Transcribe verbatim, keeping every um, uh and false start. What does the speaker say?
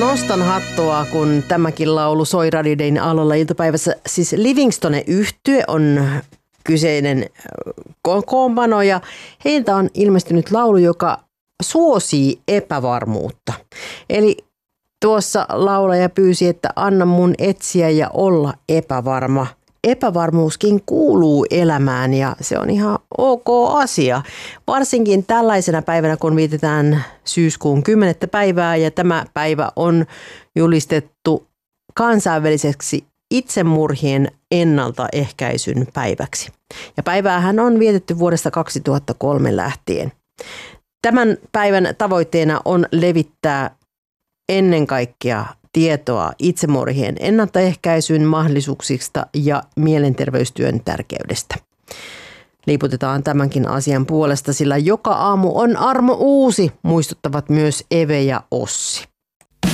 nostan hattua, kun tämäkin laulu soi Radio Dayn alolla iltapäivässä. Siis Livingstone yhtye on kyseinen kokoonpano ja heiltä on ilmestynyt laulu, joka suosii epävarmuutta. Eli tuossa laulaja pyysi, että anna mun etsiä ja olla epävarma. Epävarmuuskin kuuluu elämään ja se on ihan ok asia. Varsinkin tällaisena päivänä, kun vietetään syyskuun kymmenettä päivää ja tämä päivä on julistettu kansainväliseksi itsemurhien ennaltaehkäisyn päiväksi. Ja päiväähän on vietetty vuodesta kaksituhattakolme lähtien. Tämän päivän tavoitteena on levittää ennen kaikkea tietoa itsemurhien ennaltaehkäisyn mahdollisuuksista ja mielenterveystyön tärkeydestä. Liiputetaan tämänkin asian puolesta, sillä joka aamu on armo uusi, muistuttavat myös Eve ja Ossi.